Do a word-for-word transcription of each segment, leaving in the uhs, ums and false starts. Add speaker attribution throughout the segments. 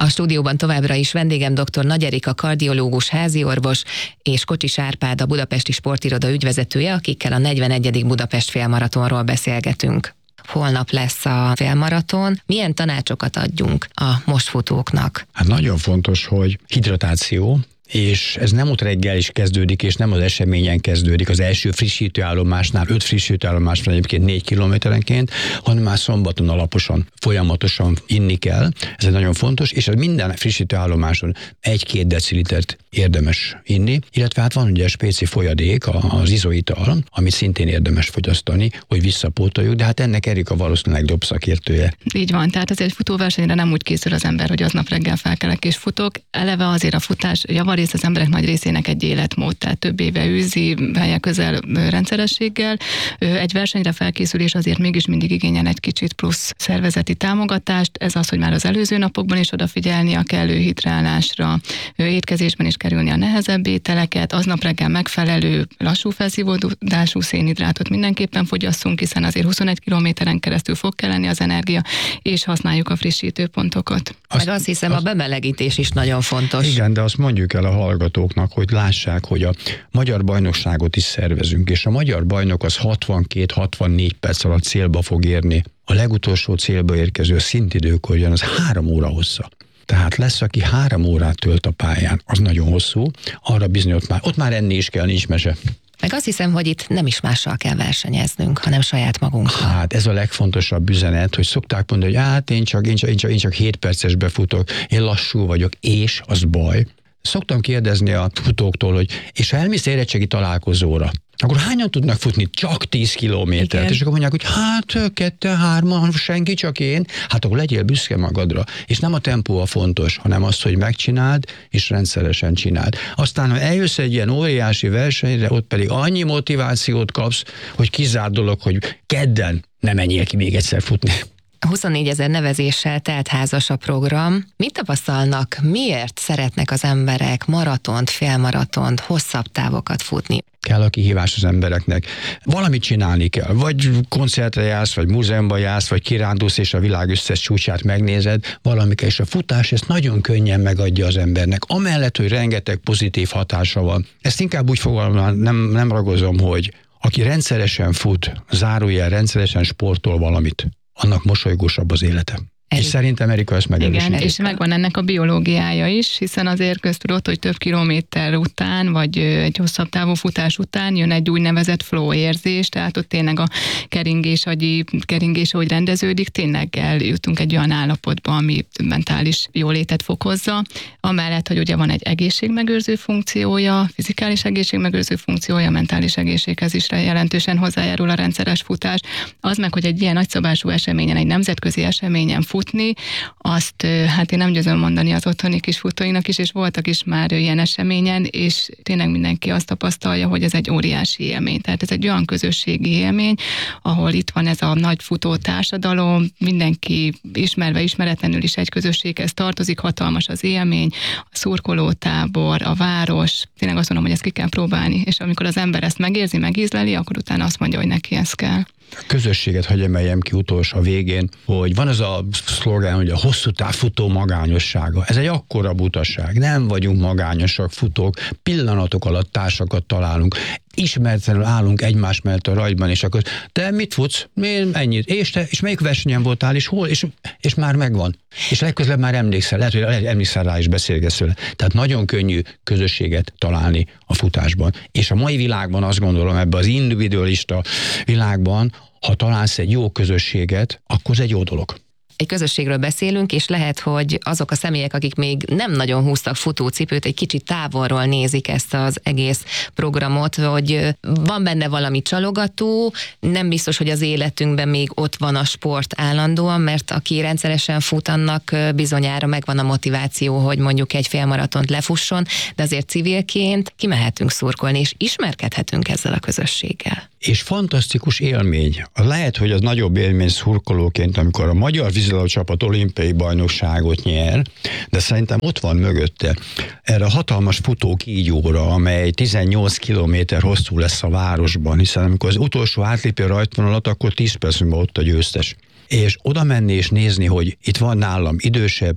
Speaker 1: A stúdióban továbbra is vendégem dr. Nagy Erika kardiológus, háziorvos, és Kocsis Árpád, a Budapesti Sportiroda ügyvezetője, akikkel a negyvenegyedik Budapest félmaratonról beszélgetünk. Holnap lesz a félmaraton. Milyen tanácsokat adjunk a most futóknak?
Speaker 2: Hát nagyon fontos, hogy hidratáció, és ez nem ott reggel is kezdődik, és nem az eseményen kezdődik, az első frissítőállomásnál, öt frissítőállomásnál egyébként négy kilométerenként, hanem már szombaton alaposan, folyamatosan inni kell. Ez egy nagyon fontos, és minden frissítőállomáson egy-két decilitert érdemes inni, illetve hát van ugye spéci folyadék, az izoital, amit szintén érdemes fogyasztani, hogy visszapótoljuk, de hát ennek Erika valószínűleg jobb szakértője.
Speaker 3: Így van, tehát azért egy futóversenyre nem úgy készül az ember, hogy aznap reggel felkelek és futok. Eleve azért a futás javarészt az emberek nagy részének egy életmód, tehát több éve űzi, helye közel rendszerességgel. Egy versenyre felkészülés azért mégis mindig igényel egy kicsit plusz szervezeti támogatást. Ez az, hogy már az előző napokban is odafigyelni a kellő hidrálásra, étkezésben is kerülni a nehezebb ételeket, aznap reggel megfelelő lassú felszívódású szénhidrátot mindenképpen fogyasszunk, hiszen azért huszonegy kilométeren keresztül fog kelleni az energia, és használjuk a frissítőpontokat.
Speaker 1: Meg azt hiszem, azt, a bemelegítés is nagyon fontos.
Speaker 2: Igen, de azt mondjuk el a hallgatóknak, hogy lássák, hogy a magyar bajnokságot is szervezünk, és a magyar bajnok az hatvankét-hatvannégy perc alatt célba fog érni. A legutolsó célba érkező szintidőkor jön, az három óra hossza. Tehát lesz, aki három órát tölt a pályán, az nagyon hosszú, arra bizony ott már, ott már enni is kell, nincs mese.
Speaker 1: Meg azt hiszem, hogy itt nem is mással kell versenyeznünk, hanem saját magunkkal.
Speaker 2: Hát ez a legfontosabb üzenet, hogy szokták mondani, hogy hát én csak, én csak, én csak, én csak hét percesbe futok, én lassú vagyok, és az baj. Szoktam kérdezni a futóktól, hogy és ha elmész érettségi találkozóra, akkor hányan tudnak futni csak tíz kilométert? Igen. És akkor mondják, hogy hát ketten, hárman, senki, csak én. Hát akkor legyél büszke magadra. És nem a tempó a fontos, hanem az, hogy megcsináld, és rendszeresen csináld. Aztán, ha eljössz egy ilyen óriási versenyre, ott pedig annyi motivációt kapsz, hogy kizárt dolog, hogy kedden nem menjél ki még egyszer futni.
Speaker 1: huszonnégyezer nevezéssel telt házas a program. Mit tapasztalnak, miért szeretnek az emberek maratont, félmaratont, hosszabb távokat futni?
Speaker 2: Kell a kihívás az embereknek. Valamit csinálni kell. Vagy koncertre jársz, vagy múzeumban jársz, vagy kirándulsz, és a világ összes csúcsát megnézed, valamikor, és a futás ezt nagyon könnyen megadja az embernek. Amellett, hogy rengeteg pozitív hatása van. Ezt inkább úgy fogalmazom, nem, nem ragozom, hogy aki rendszeresen fut, zárójel rendszeresen sportol valamit, annak mosolygósabb az élete. És szerintem Erika ezt megerősíti.
Speaker 3: Igen, és megvan ennek a biológiája is, hiszen azért köztudott, hogy több kilométer után, vagy egy hosszabb távú futás után jön egy úgynevezett flow érzés, tehát ott tényleg a keringés, agyi keringés, ahogy rendeződik, tényleg eljutunk egy olyan állapotba, ami mentális jólétet fokozza. Amellett, hogy ugye van egy egészségmegőrző funkciója, fizikális egészségmegőrző funkciója, mentális egészséghez is jelentősen hozzájárul a rendszeres futás. Az meg, hogy egy ilyen nagyszabású eseményen, egy nemzetközi eseményen fut, futni, azt hát én nem győzöm mondani az otthoni kis futóinak is, és voltak is már ilyen eseményen, és tényleg mindenki azt tapasztalja, hogy ez egy óriási élmény. Tehát ez egy olyan közösségi élmény, ahol itt van ez a nagy futó társadalom, mindenki ismerve, ismeretlenül is egy közösséghez tartozik, hatalmas az élmény, a szurkolótábor, a város, tényleg azt mondom, hogy ezt ki kell próbálni, és amikor az ember ezt megérzi, megízleli, akkor utána azt mondja, hogy neki ez kell.
Speaker 2: A közösséget hagy emeljem ki utolsó a végén, hogy van az a szlogán, hogy a hosszú táv futó magányossága. Ez egy akkora butaság. Nem vagyunk magányosak futók, pillanatok alatt társakat találunk. Ismeretlenül állunk egymás mellett a rajtban, és akkor te mit futsz? Én ennyit. És te, és melyik versenyen voltál, és hol? És, és már megvan. És legközelebb már emlékszel, lehet, hogy emlékszel rá is beszélgetsz vele. Tehát nagyon könnyű közösséget találni a futásban. És a mai világban azt gondolom, ebben az individualista világban, ha találsz egy jó közösséget, akkor ez egy jó dolog.
Speaker 1: Egy közösségről beszélünk, és lehet, hogy azok a személyek, akik még nem nagyon húztak futócipőt, egy kicsit távolról nézik ezt az egész programot, hogy van benne valami csalogató, nem biztos, hogy az életünkben még ott van a sport állandóan, mert aki rendszeresen fut, annak bizonyára megvan a motiváció, hogy mondjuk egy félmaratont lefusson, de azért civilként kimehetünk szurkolni, és ismerkedhetünk ezzel a közösséggel.
Speaker 2: És fantasztikus élmény. Lehet, hogy az nagyobb élmény szurkolóként, amikor a magyar vízilabdacsapat olimpiai bajnokságot nyer, de szerintem ott van mögötte. Erre a hatalmas futókígyóra, amely tizennyolc kilométer hosszú lesz a városban, hiszen amikor az utolsó átlépi a rajtvonalat, akkor tíz percben ott a győztes. És oda menni és nézni, hogy itt van nálam idősebb,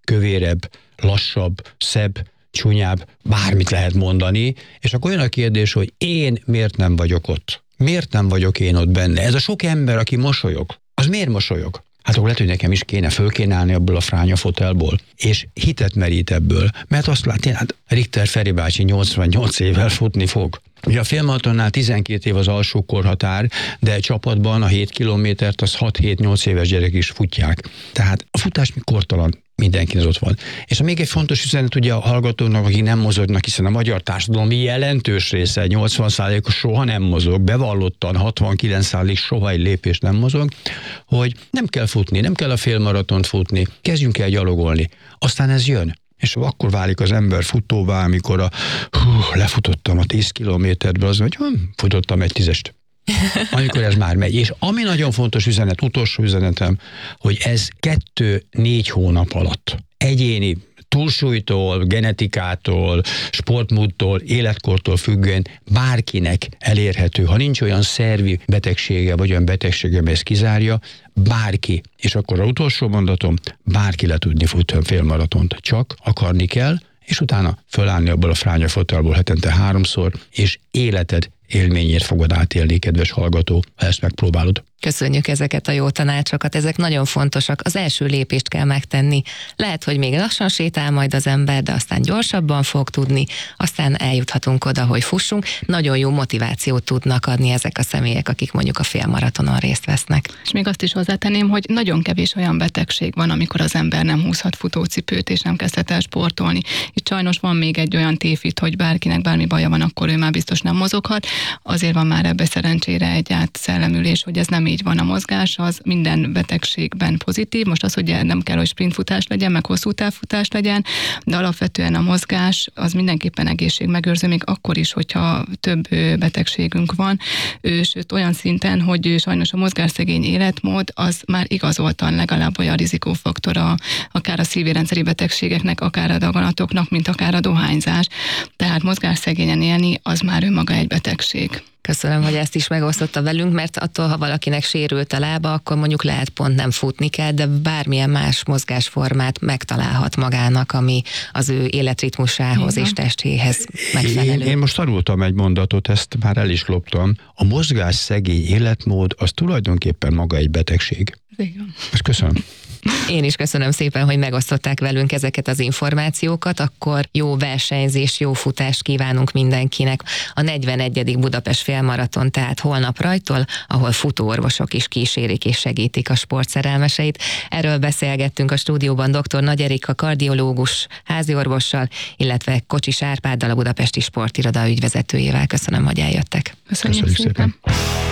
Speaker 2: kövérebb, lassabb, szebb, csúnyább, bármit lehet mondani, és akkor jön a kérdés, hogy én miért nem vagyok ott? Miért nem vagyok én ott benne? Ez a sok ember, aki mosolyog, az miért mosolyog? Hát akkor lehet, hogy nekem is kéne, föl kéne állni abból a fránya fotelból, és hitet merít ebből, mert azt látni, hát Richter Feri bácsi nyolcvannyolc évvel futni fog. Ugye a félmaratonnál tizenkét év az alsó korhatár, de csapatban a hét kilométert az hat-hét-nyolc éves gyerek is futják. Tehát a futás kortalan, mindenkinek ott van. És még egy fontos üzenet ugye a hallgatóknak, akik nem mozognak, hiszen a magyar társadalom jelentős része, nyolcvan százalék soha nem mozog, bevallottan hatvankilenc százalék soha egy lépés nem mozog, hogy nem kell futni, nem kell a félmaratont futni, kezdjünk el gyalogolni. Aztán ez jön. És akkor válik az ember futóvá, amikor a, hú, lefutottam a tíz kilométerből, az hogy hm, futottam egy tízest. Amikor ez már megy. És ami nagyon fontos üzenet, utolsó üzenetem, hogy ez kettő-négy hónap alatt egyéni túlsúlytól, genetikától, sportmódtól, életkortól függően bárkinek elérhető. Ha nincs olyan szervi betegsége, vagy olyan betegsége, amely ezt kizárja, bárki, és akkor a utolsó mondatom, bárki le tudni futni félmaratont. Csak akarni kell, és utána fölállni abból a fránya fotelból hetente háromszor, és életed élményért fogod átélni, kedves hallgató, ha ezt megpróbálod.
Speaker 1: Köszönjük ezeket a jó tanácsokat, ezek nagyon fontosak. Az első lépést kell megtenni. Lehet, hogy még lassan sétál majd az ember, de aztán gyorsabban fog tudni, aztán eljuthatunk oda, hogy fussunk. Nagyon jó motivációt tudnak adni ezek a személyek, akik mondjuk a félmaratonon részt vesznek.
Speaker 3: És még azt is hozzátenném, hogy nagyon kevés olyan betegség van, amikor az ember nem húzhat futócipőt, és nem kezdhet el sportolni. Itt sajnos van még egy olyan tévhit, hogy bárkinek bármi baja van, akkor ő már biztos nem mozoghat. Azért van már ebbe szerencsére egy átszellemülés, hogy ez nem így van, a mozgás, az minden betegségben pozitív. Most az, hogy nem kell, hogy sprintfutás legyen, meg hosszú távfutás legyen, de alapvetően a mozgás az mindenképpen egészségmegőrző, még akkor is, hogyha több betegségünk van, sőt olyan szinten, hogy sajnos a mozgásszegény életmód az már igazoltan legalább olyan rizikófaktora, akár a szívérendszeri betegségeknek, akár a daganatoknak, mint akár a dohányzás. Tehát mozgásszegényen élni az már önmaga egy betegség.
Speaker 1: Köszönöm, hogy ezt is megosztotta velünk, mert attól, ha valakinek sérült a lába, akkor mondjuk lehet pont nem futni kell, de bármilyen más mozgásformát megtalálhat magának, ami az ő életritmusához és testéhez megfelelő.
Speaker 2: Én, én most tanultam egy mondatot, ezt már el is loptam. A mozgásszegény életmód az tulajdonképpen maga egy betegség.
Speaker 3: Igen.
Speaker 2: Ezt köszönöm.
Speaker 1: Én is köszönöm szépen, hogy megosztották velünk ezeket az információkat, akkor jó versenyzés, jó futást kívánunk mindenkinek. A negyvenegyedik Budapest félmaraton, tehát holnap rajtól, ahol futóorvosok is kísérik és segítik a sportszerelmeseit. Erről beszélgettünk a stúdióban dr. Nagy Erika kardiológus háziorvossal, illetve Kocsis Árpáddal, a Budapesti Sportiroda ügyvezetőjével. Köszönöm, hogy eljöttek.
Speaker 3: Köszönjük,
Speaker 2: Köszönjük szépen.
Speaker 3: szépen.